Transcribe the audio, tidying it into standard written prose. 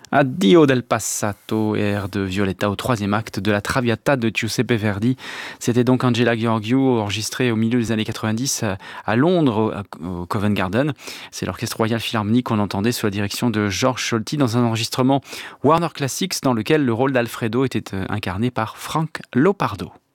Addio del passato, air de Violetta au troisième acte de la Traviata de Giuseppe Verdi. C'était donc Angela Gheorghiu, enregistré au milieu des années 90 à Londres, au Covent Garden. C'est l'Orchestre Royal Philharmonique qu'on entendait sous la direction de Georges Scholti dans un enregistrement Warner Classics dans lequel le rôle d'Alfredo était incarné par Frank Lopardo.